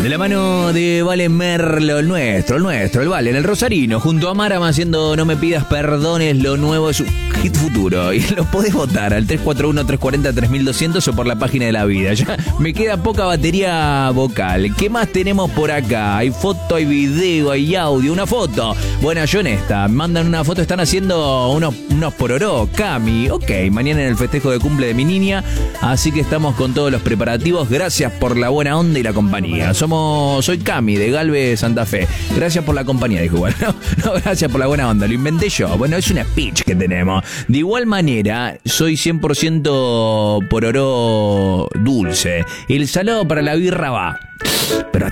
De la mano de Vale Merlo, el nuestro, el Vale, en el Rosarino, junto a Marama haciendo No me pidas perdones, lo nuevo es un hit futuro. Y lo podés votar al 341-340-3200 o por la página de La Vida. Ya me queda poca batería vocal. ¿Qué más tenemos por acá? Hay foto, hay video, hay audio, una foto. Bueno, yo en esta, mandan una foto, están haciendo unos pororó, Cami. Ok, mañana en el festejo de cumple de mi niña, así que estamos con todos los preparativos. Gracias por la buena onda y la compañía. Soy Cami de Galvez, Santa Fe. Gracias por la compañía, dijo igual. No, gracias por la buena onda. Lo inventé yo. Bueno, es una speech que tenemos. De igual manera, soy 100% pororó dulce. El salado para la birra va. Pero